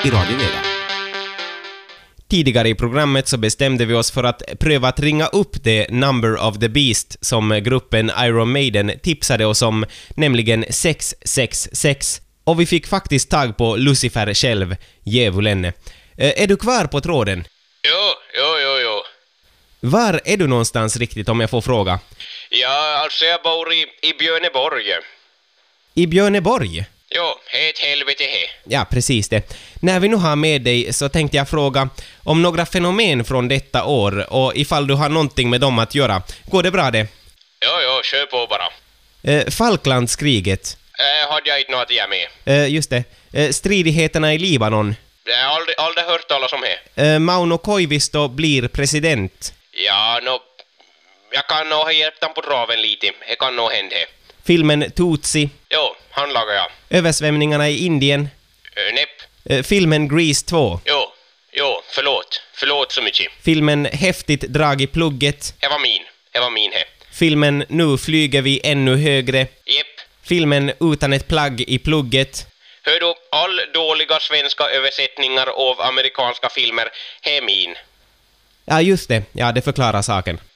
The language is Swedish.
i Radio Vega. Tidigare i programmet så bestämde vi oss för att pröva att ringa upp The Number of the Beast som gruppen Iron Maiden tipsade oss om, nämligen 666. Och vi fick faktiskt tag på Lucifer själv, djävulen. Är du kvar på tråden? Jo. Var är du någonstans riktigt, om jag får fråga? Ja, alltså jag bor i Björneborg. I Björneborg? Jo, ett helvete he. Ja, precis det. När vi nu har med dig så tänkte jag fråga om några fenomen från detta år och ifall du har någonting med dem att göra. Går det bra det? Jo, kör på bara. Falklandskriget. Hade jag inte något att göra med. Just det. Stridigheterna i Libanon. Jag har aldrig hört talas om det. Mauno Koivisto blir president. Ja, jag kan nog ha hjälpt dem på traven lite. Det kan nog hända. Filmen Tutsi. Jo, han lagar jag. Översvämningarna i Indien. Näpp. Filmen Grease 2. Jo, förlåt så mycket. Filmen Häftigt drag i plugget. Det var min he. Filmen Nu flyger vi ännu högre. Jepp. Filmen Utan ett plagg i plugget. Hör du, all dåliga svenska översättningar av amerikanska filmer är min. Ja, just det. Ja, det förklarar saken.